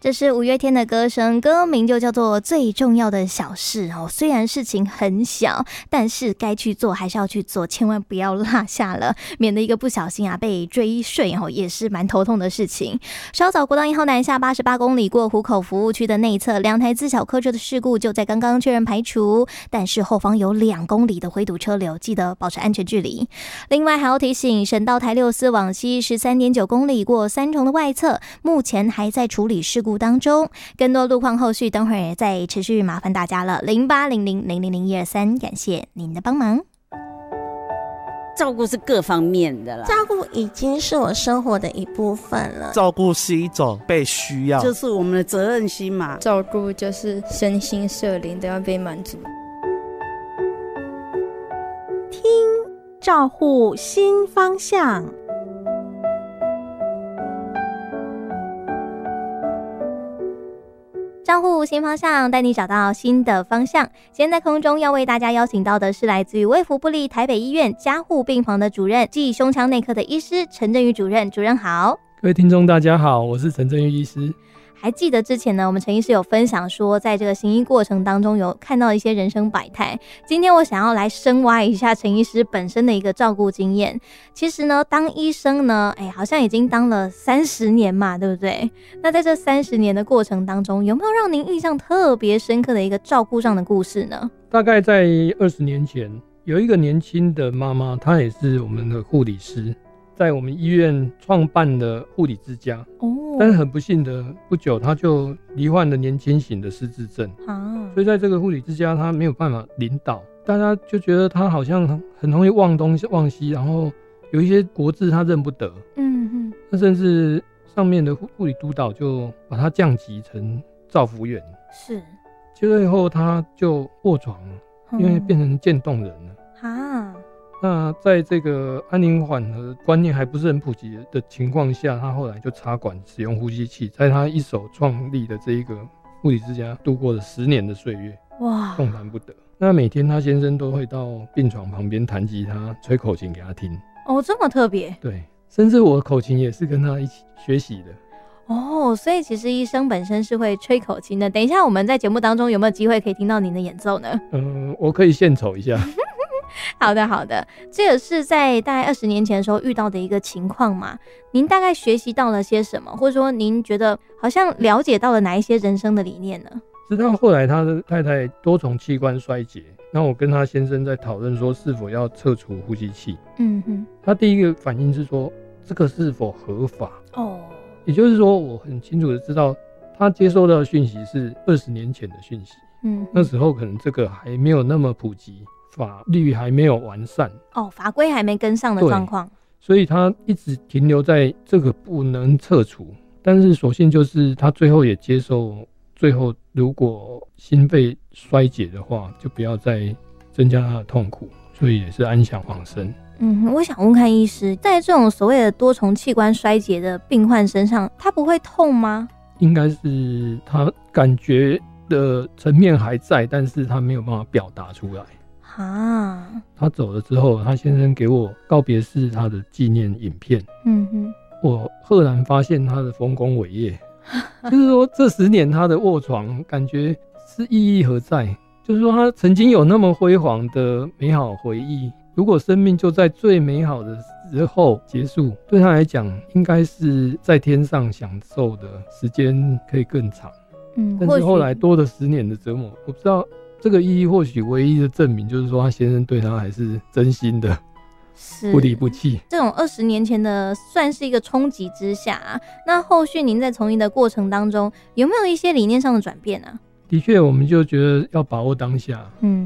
这是五月天的歌声，歌名就叫做最重要的小事哦。虽然事情很小，但是该去做还是要去做，千万不要落下了，免得一个不小心被追税哦，也是蛮头痛的事情。稍早国道1号南下88公里过湖口服务区的内侧，2台自小客车的事故就在刚刚确认排除，但是后方有2公里的回堵车流，记得保持安全距离。另外还要提醒，省道台644往西13.9公里过三重的外侧，目前还在处理事故当中，更多路况后续等会儿再持续麻烦大家了。0800000123，感谢您的帮忙。 照顾是各方面的啦， 照顾已经是我生活的一部分了。 照顾是一种被需要， 就是我们的责任心嘛。 照顾就是身心社灵都要被满足。 听照护新方向。 照护新方向，带你找到新的方向。今天在空中要为大家邀请到的是来自于卫福部立台北医院加护病房的主任暨胸腔内科的医师陈振宇主任。主任好。 各位听众大家好，我是陈振宇医师。 还记得之前呢，我们陈医师有分享说，在这个行医过程当中有看到一些人生百态。今天我想要来深挖一下陈医师本身的一个照顾经验。其实呢，当医生呢，好像已经当了30年嘛，对不对？那在这30年的过程当中，有没有让您印象特别深刻的一个照顾上的故事呢？ 大概在20年前，有一个年轻的妈妈，她也是我们的护理师，在我们医院创办的护理之家，但是很不幸的，不久她就罹患了年轻型的失智症所以在这个护理之家，她没有办法领导，大家就觉得她好像很容易忘东忘西，然后有一些国字她认不得，那甚至上面的护理督导就把她降级成照服员， 是， 最后她就卧床了，因为变成渐冻人了那在这个安宁缓和观念还不是很普及的情况下，他后来就插管使用呼吸器，在他一手创立的这一个护理之家度过了10年的岁月， 哇， 动弹不得。那每天他先生都会到病床旁边弹吉他、吹口琴给他听。 这么特别？ 对，甚至我口琴也是跟他一起学习的。 所以其实医生本身是会吹口琴的。等一下我们在节目当中有没有机会可以听到您的演奏呢？ 我可以献丑一下。 好的，这也是在大概20年前的时候遇到的一个情况嘛。您大概学习到了些什么，或者说您觉得好像了解到了哪一些人生的理念呢？ 直到后来他的太太多重器官衰竭，那我跟他先生在讨论说是否要撤除呼吸器。他第一个反应是说这个是否合法也就是说我很清楚的知道他接收到的讯息是20年前的讯息。那时候可能这个还没有那么普及，法律还没有完善法规还没跟上的状况， 所以他一直停留在这个不能撤除，但是所幸就是他最后也接受，最后如果心肺衰竭的话就不要再增加他的痛苦，所以也是安详往生。 我想问看医师，在这种所谓的多重器官衰竭的病患身上，他不会痛吗？ 应该是他感觉的层面还在，但是他没有办法表达出来。他走了之后，他先生给我告别式他的纪念影片。我赫然发现他的丰功伟业，就是说这10年他的卧床感觉是意义何在？就是说他曾经有那么辉煌的美好回忆，如果生命就在最美好的时候结束，对他来讲应该是在天上享受的时间可以更长。但是后来多了10年的折磨，我不知道这个意义，或许唯一的证明就是说他先生对他还是真心的，不离不弃。 这种20年前的算是一个冲击之下那后续您在从医的过程当中有没有一些理念上的转变啊？ 的确我们就觉得要把握当下